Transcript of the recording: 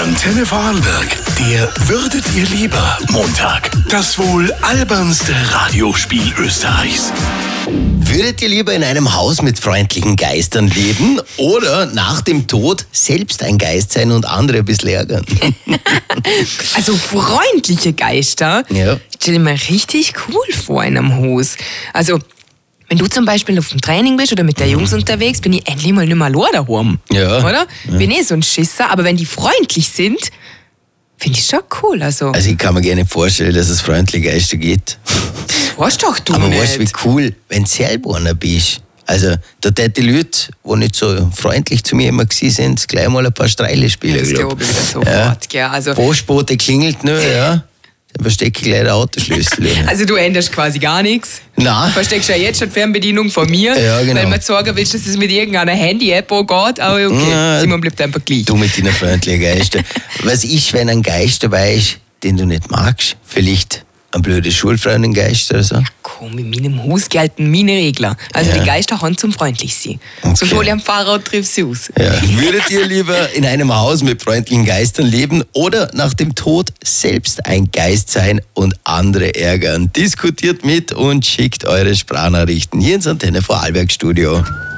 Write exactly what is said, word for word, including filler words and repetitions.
Antenne Vorarlberg, der Würdet ihr lieber Montag. Das wohl albernste Radiospiel Österreichs. Würdet ihr lieber in einem Haus mit freundlichen Geistern leben oder nach dem Tod selbst ein Geist sein und andere ein bisschen ärgern? Also freundliche Geister, Ja. stell dir mal richtig cool vor in einem Haus. Also, wenn du zum Beispiel auf dem Training bist oder mit der Jungs unterwegs, bin ich endlich mal nicht mehr allein daheim. Ja. Oder? Bin eh so ein Schisser, aber wenn die freundlich sind, finde ich schon cool. Also, Also ich kann mir gerne vorstellen, dass es freundliche Geister gibt. weißt doch du Aber nicht. weißt du, wie cool, wenn du selber einer bist? Also da täten die Leute, die nicht so freundlich zu mir immer gewesen sind, gleich mal ein paar Streile spielen. Das glaub. glaube ich wieder sofort. Gell? Also, Postbote klingelt nur, ja. Dann verstecke ich gleich den Autoschlüssel. also du änderst quasi gar nichts. Nein. Versteckst ja jetzt schon die Fernbedienung von mir, Ja, genau. weil man sagen willst, dass es mit irgendeiner Handy-App auch geht. Aber okay, Ja. Simon bleibt einfach gleich. Du mit deinen freundlichen Geistern. Was ist, wenn ein Geist dabei ist, den du nicht magst? Vielleicht ein blöder Schulfreundengeist oder so? Komm, in meinem Haus gelten meine Regler. Also Ja. die Geister haben zum freundlich sein. Okay. Sonst hol ich am Fahrrad, triff sie aus. Ja. Würdet ihr lieber in einem Haus mit freundlichen Geistern leben oder nach dem Tod selbst ein Geist sein und andere ärgern? Diskutiert mit und schickt eure Sprachnachrichten hier ins Antenne Vorarlberg Studio.